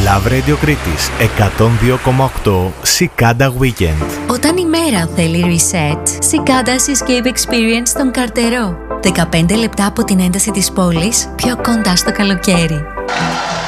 Love Radio Κρήτης 102,8 Cicada Weekend. Όταν η μέρα θέλει reset, Cicadas Escape Experience στον Καρτερό. 15 λεπτά από την ένταση της πόλης, πιο κοντά στο καλοκαίρι.